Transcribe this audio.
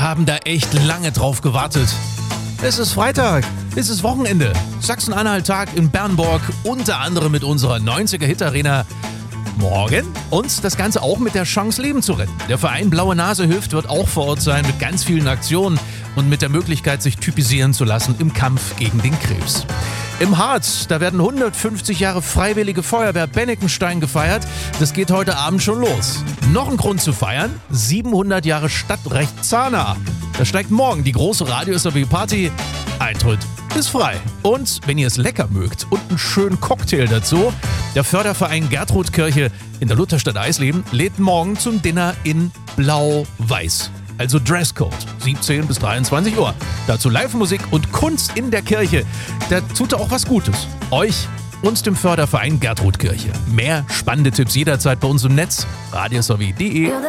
haben da echt lange drauf gewartet. Es ist Freitag, es ist Wochenende. Sachsen-Anhalt-Tag in Bernburg, unter anderem mit unserer 90er-Hit-Arena. Morgen und das Ganze auch mit der Chance, Leben zu retten. Der Verein Blaue Nase hilft wird auch vor Ort sein mit ganz vielen Aktionen und mit der Möglichkeit, sich typisieren zu lassen im Kampf gegen den Krebs. Im Harz, da werden 150 Jahre Freiwillige Feuerwehr Bennekenstein gefeiert. Das geht heute Abend schon los. Noch ein Grund zu feiern, 700 Jahre Stadtrecht Zahna. Da steigt morgen die große Radio-SRW-Party. Eintritt ist frei. Und wenn ihr es lecker mögt und einen schönen Cocktail dazu, der Förderverein Gertrudkirche in der Lutherstadt Eisleben lädt morgen zum Dinner in Blau-Weiß. Also Dresscode, 17 bis 23 Uhr. Dazu Live-Musik und Kunst in der Kirche. Da tut er auch was Gutes. Euch und dem Förderverein Gertrudkirche. Mehr spannende Tipps jederzeit bei uns im Netz, radiosrw.de.